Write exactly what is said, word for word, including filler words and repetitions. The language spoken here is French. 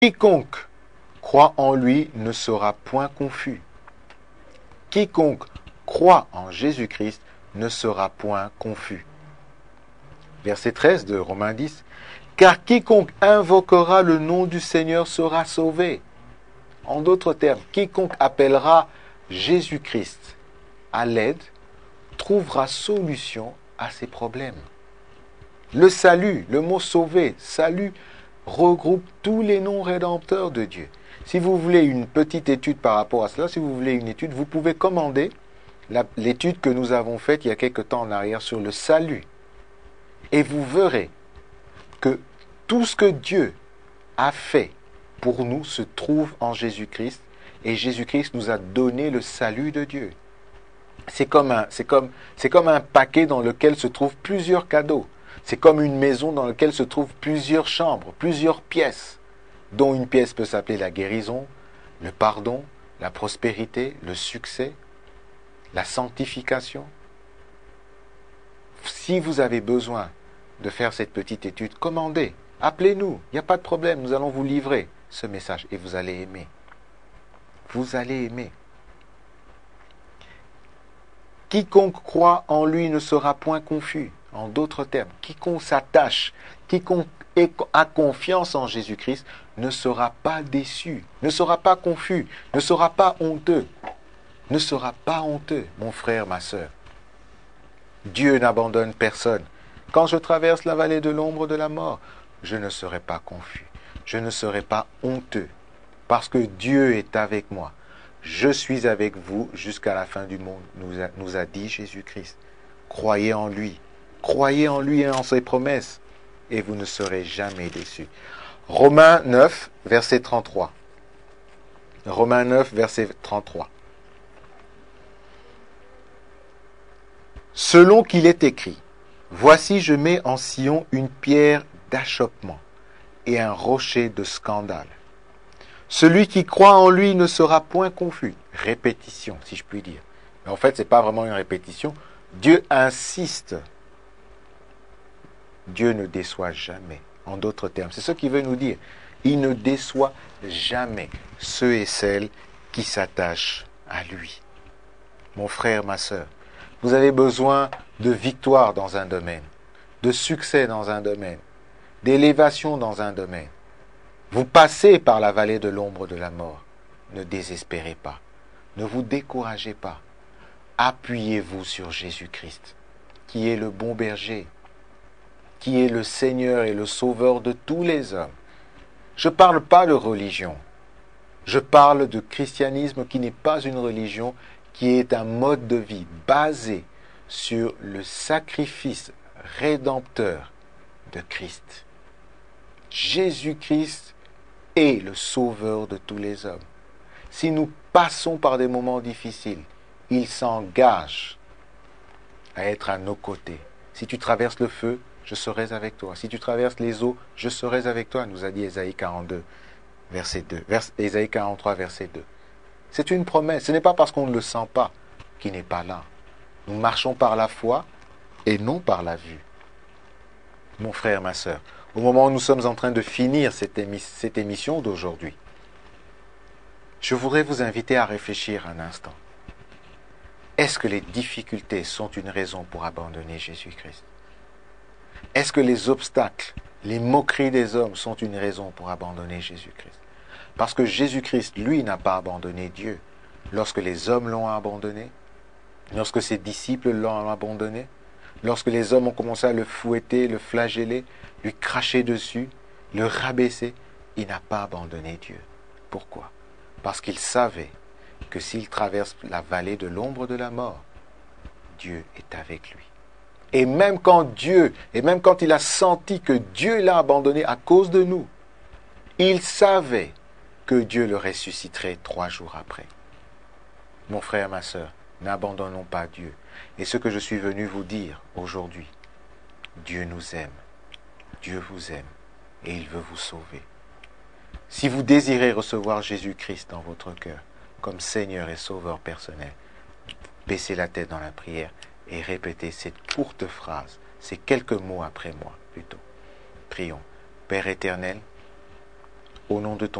Quiconque croit en lui ne sera point confus. Quiconque croit en Jésus-Christ ne sera point confus. Verset treize de Romains dix. Car quiconque invoquera le nom du Seigneur sera sauvé. En d'autres termes, quiconque appellera Jésus-Christ à l'aide trouvera solution à ses problèmes. Le salut, le mot sauver, salut, regroupe tous les noms rédempteurs de Dieu. Si vous voulez une petite étude par rapport à cela, si vous voulez une étude, vous pouvez commander la, l'étude que nous avons faite il y a quelque temps en arrière sur le salut. Et vous verrez que tout ce que Dieu a fait pour nous se trouve en Jésus-Christ, et Jésus-Christ nous a donné le salut de Dieu. C'est comme un, c'est comme, c'est comme un paquet dans lequel se trouvent plusieurs cadeaux. C'est comme une maison dans laquelle se trouvent plusieurs chambres, plusieurs pièces, dont une pièce peut s'appeler la guérison, le pardon, la prospérité, le succès, la sanctification. Si vous avez besoin de faire cette petite étude, commandez, appelez-nous, il n'y a pas de problème, nous allons vous livrer ce message et vous allez aimer. Vous allez aimer. Quiconque croit en lui ne sera point confus. En d'autres termes, quiconque s'attache, quiconque a confiance en Jésus-Christ ne sera pas déçu, ne sera pas confus, ne sera pas honteux, ne sera pas honteux, mon frère, ma sœur. Dieu n'abandonne personne. Quand je traverse la vallée de l'ombre de la mort, je ne serai pas confus, je ne serai pas honteux, parce que Dieu est avec moi. Je suis avec vous jusqu'à la fin du monde, nous a, nous a dit Jésus-Christ. Croyez en lui. Croyez en lui et en ses promesses, et vous ne serez jamais déçus. Romains neuf, verset trente-trois. Romains neuf, verset trente-trois. Selon qu'il est écrit, voici je mets en Sion une pierre d'achoppement et un rocher de scandale. Celui qui croit en lui ne sera point confus. Répétition, si je puis dire. Mais en fait, ce n'est pas vraiment une répétition. Dieu insiste. Dieu ne déçoit jamais. En d'autres termes, c'est ce qu'il veut nous dire. Il ne déçoit jamais ceux et celles qui s'attachent à lui. Mon frère, ma sœur, vous avez besoin de victoire dans un domaine, de succès dans un domaine, d'élévation dans un domaine. Vous passez par la vallée de l'ombre de la mort. Ne désespérez pas. Ne vous découragez pas. Appuyez-vous sur Jésus-Christ, qui est le bon berger, qui est le Seigneur et le Sauveur de tous les hommes. Je ne parle pas de religion. Je parle de christianisme qui n'est pas une religion, qui est un mode de vie basé sur le sacrifice rédempteur de Christ. Jésus-Christ est le Sauveur de tous les hommes. Si nous passons par des moments difficiles, il s'engage à être à nos côtés. Si tu traverses le feu, je serai avec toi. Si tu traverses les eaux, je serai avec toi, nous a dit Ésaïe quarante-deux, verset deux. Vers, Ésaïe quarante-trois, verset deux. C'est une promesse. Ce n'est pas parce qu'on ne le sent pas qu'il n'est pas là. Nous marchons par la foi et non par la vue. Mon frère, ma sœur, au moment où nous sommes en train de finir cette, émi- cette émission d'aujourd'hui, je voudrais vous inviter à réfléchir un instant. Est-ce que les difficultés sont une raison pour abandonner Jésus-Christ? Est-ce que les obstacles, les moqueries des hommes sont une raison pour abandonner Jésus-Christ? Parce que Jésus-Christ, lui, n'a pas abandonné Dieu. Lorsque les hommes l'ont abandonné, lorsque ses disciples l'ont abandonné, lorsque les hommes ont commencé à le fouetter, le flageller, lui cracher dessus, le rabaisser, il n'a pas abandonné Dieu. Pourquoi? Parce qu'il savait que s'il traverse la vallée de l'ombre de la mort, Dieu est avec lui. Et même quand Dieu, et même quand il a senti que Dieu l'a abandonné à cause de nous, il savait que Dieu le ressusciterait trois jours après. Mon frère, ma sœur, n'abandonnons pas Dieu. Et ce que je suis venu vous dire aujourd'hui, Dieu nous aime, Dieu vous aime, et il veut vous sauver. Si vous désirez recevoir Jésus-Christ dans votre cœur, comme Seigneur et Sauveur personnel, baissez la tête dans la prière et répétez cette courte phrase, ces quelques mots après moi plutôt. Prions. Père éternel, au nom de ton